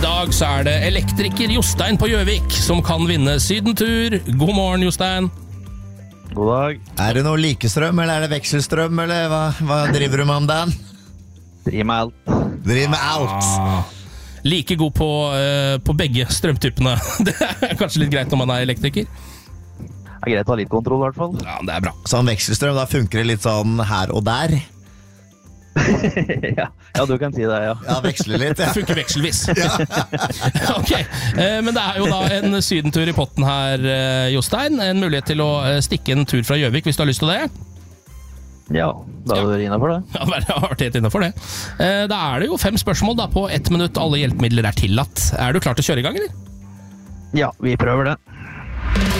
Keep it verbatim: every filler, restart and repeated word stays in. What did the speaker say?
dag så er det elektriker Jostein på Gjøvik som kan vinne sydentur. God morgen, Jostein. God dag. Er det noe likestrøm, eller er det vekselstrøm, eller hva, hva driver du med om dagen? Driver med alt. Driver med alt. Ah, like god på, uh, på begge strømtypene. Det er kanskje litt greit når man er elektriker. Det er greit å ha litt kontroll i hvert fall. Ja, det er bra. Sånn vekselstrøm, da funker det litt sånn her og der. ja, ja, du kan si det, ja. Ja, veksle litt, ja. Det funker vekselvis. Ok, eh, men det er jo da en sydentur i potten her, eh, Jostein. En mulighet til å eh, stikke en tur fra Gjøvik hvis du har lyst til det. Ja, da er du inne for det. Ja, det har vært helt innenfor det. Eh, da er det jo fem spørsmål da, på ett minutt. Alle hjelpemidler er tillatt. Er du klar til å kjøre i gang, eller? Ja, vi prøver det.